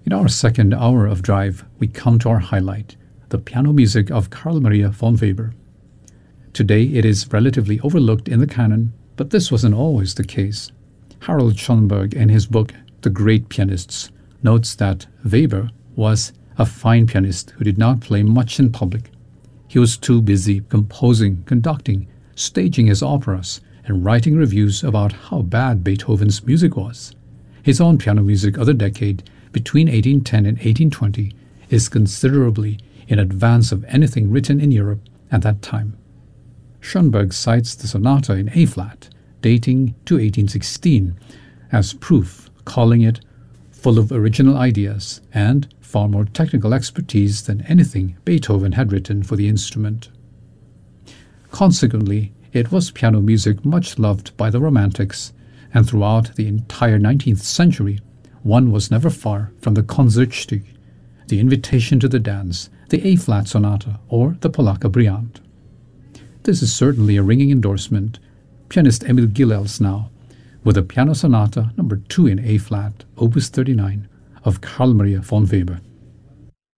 In our second hour of Drive, we come to our highlight, the piano music of Carl Maria von Weber. Today it is relatively overlooked in the canon, but this wasn't always the case. Harold Schoenberg, in his book The Great Pianists, notes that Weber was a fine pianist who did not play much in public. He was too busy composing, conducting, staging his operas, and writing reviews about how bad Beethoven's music was. His own piano music of the decade between 1810 and 1820 is considerably in advance of anything written in Europe at that time. Schoenberg cites the sonata in A-flat, dating to 1816, as proof, calling it full of original ideas and far more technical expertise than anything Beethoven had written for the instrument. Consequently, it was piano music much loved by the Romantics, and throughout the entire 19th century, one was never far from the Konzertstück, the Invitation to the Dance, the A-flat sonata, or the Polacca Brillante. This is certainly a ringing endorsement. Pianist Emil Gilels now, with the Piano Sonata No. 2 in A-flat, Opus 39, of Carl Maria von Weber.